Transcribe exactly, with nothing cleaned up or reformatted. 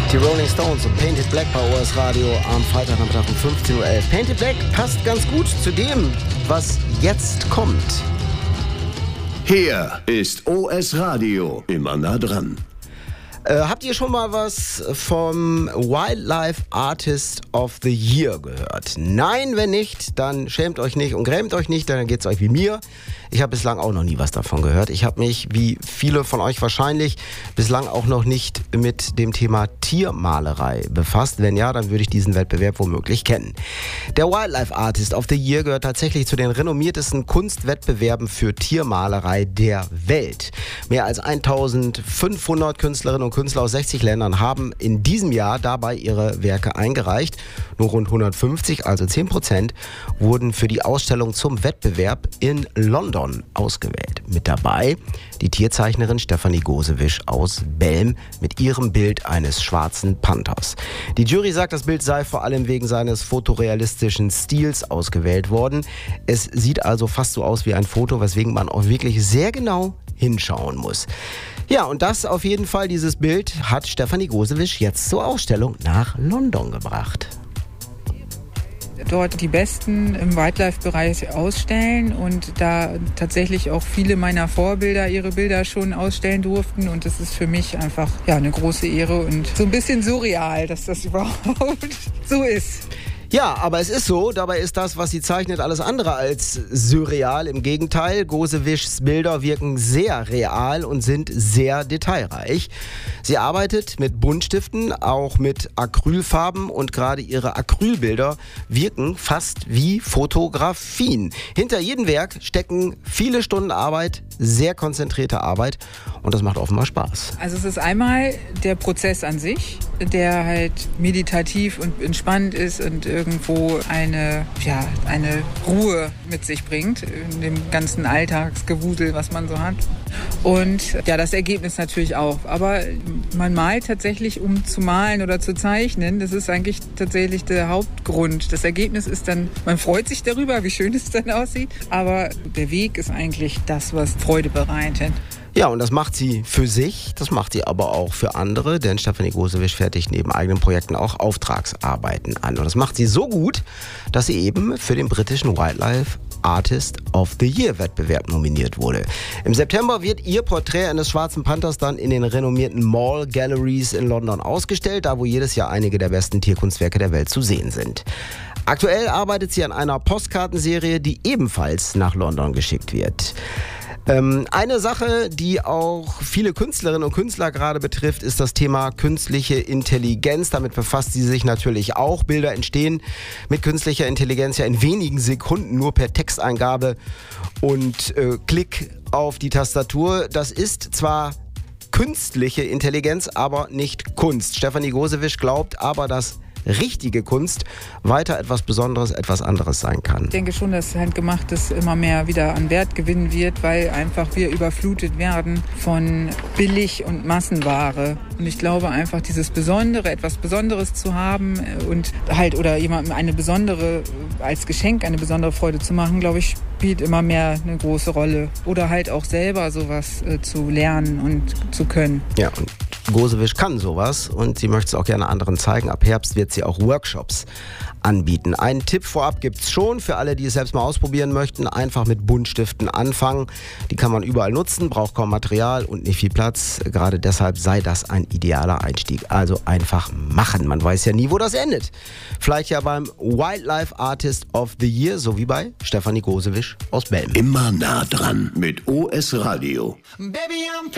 Die Rolling Stones und Painted Black bei O S Radio am Freitagnachmittag um fünfzehn Uhr elf. Painted Black passt ganz gut zu dem, was jetzt kommt. Hier ist O S Radio, immer nah dran. Äh, habt ihr schon mal was vom Wildlife Artist of the Year gehört? Nein, wenn nicht, dann schämt euch nicht und grämt euch nicht, dann geht's euch wie mir. Ich habe bislang auch noch nie was davon gehört. Ich habe mich, wie viele von euch wahrscheinlich, bislang auch noch nicht mit dem Thema Tiermalerei befasst. Wenn ja, dann würde ich diesen Wettbewerb womöglich kennen. Der Wildlife Artist of the Year gehört tatsächlich zu den renommiertesten Kunstwettbewerben für Tiermalerei der Welt. Mehr als eintausendfünfhundert Künstlerinnen und Künstler aus sechzig Ländern haben in diesem Jahr dabei ihre Werke eingereicht. Nur rund hundertfünfzig, also zehn Prozent, wurden für die Ausstellung zum Wettbewerb in London ausgewählt. Mit dabei die Tierzeichnerin Stefanie Gosewisch aus Belm mit ihrem Bild eines schwarzen Panthers. Die Jury sagt, das Bild sei vor allem wegen seines fotorealistischen Stils ausgewählt worden. Es sieht also fast so aus wie ein Foto, weswegen man auch wirklich sehr genau hinschauen muss. Ja, und das auf jeden Fall, dieses Bild, hat Stefanie Gosewisch jetzt zur Ausstellung nach London gebracht. Dort die Besten im Wildlife-Bereich ausstellen und da tatsächlich auch viele meiner Vorbilder ihre Bilder schon ausstellen durften. Und das ist für mich einfach ja, eine große Ehre und so ein bisschen surreal, dass das überhaupt so ist. Ja, aber es ist so, dabei ist das, was sie zeichnet, alles andere als surreal. Im Gegenteil, Gosewischs Bilder wirken sehr real und sind sehr detailreich. Sie arbeitet mit Buntstiften, auch mit Acrylfarben und gerade ihre Acrylbilder wirken fast wie Fotografien. Hinter jedem Werk stecken viele Stunden Arbeit, sehr konzentrierte Arbeit und das macht offenbar Spaß. Also es ist einmal der Prozess an sich, der halt meditativ und entspannt ist und irgendwo eine, ja, eine Ruhe mit sich bringt in dem ganzen Alltagsgewusel, was man so hat. Und ja, das Ergebnis natürlich auch. Aber man malt tatsächlich, um zu malen oder zu zeichnen. Das ist eigentlich tatsächlich der Hauptgrund. Das Ergebnis ist dann, man freut sich darüber, wie schön es dann aussieht. Aber der Weg ist eigentlich das, was Freude bereitet. Ja, und das macht sie für sich, das macht sie aber auch für andere, denn Stefanie Gosewisch fertigt neben eigenen Projekten auch Auftragsarbeiten an. Und das macht sie so gut, dass sie eben für den britischen Wildlife Artist of the Year Wettbewerb nominiert wurde. Im September wird ihr Porträt eines schwarzen Panthers dann in den renommierten Mall Galleries in London ausgestellt, da wo jedes Jahr einige der besten Tierkunstwerke der Welt zu sehen sind. Aktuell arbeitet sie an einer Postkartenserie, die ebenfalls nach London geschickt wird. Ähm, eine Sache, die auch viele Künstlerinnen und Künstler gerade betrifft, ist das Thema künstliche Intelligenz. Damit befasst sie sich natürlich auch. Bilder entstehen mit künstlicher Intelligenz ja in wenigen Sekunden nur per Texteingabe und äh, Klick auf die Tastatur. Das ist zwar künstliche Intelligenz, aber nicht Kunst. Stefanie Gosewisch glaubt aber, dass richtige Kunst weiter etwas Besonderes, etwas anderes sein kann. Ich denke schon, dass Handgemachtes immer mehr wieder an Wert gewinnen wird, weil einfach wir überflutet werden von Billig- und Massenware. Und ich glaube einfach, dieses Besondere, etwas Besonderes zu haben und halt oder jemandem eine besondere, als Geschenk eine besondere Freude zu machen, glaube ich, spielt immer mehr eine große Rolle. Oder halt auch selber sowas äh, zu lernen und zu können. Ja, und Gosewisch kann sowas und sie möchte es auch gerne anderen zeigen. Ab Herbst wird sie auch Workshops anbieten. Einen Tipp vorab gibt es schon für alle, die es selbst mal ausprobieren möchten. Einfach mit Buntstiften anfangen. Die kann man überall nutzen, braucht kaum Material und nicht viel Platz. Gerade deshalb sei das ein idealer Einstieg. Also einfach machen. Man weiß ja nie, wo das endet. Vielleicht ja beim Wildlife Artist of the Year, so wie bei Stefanie Gosewisch aus Belm. Immer nah dran mit O S Radio. Baby, I'm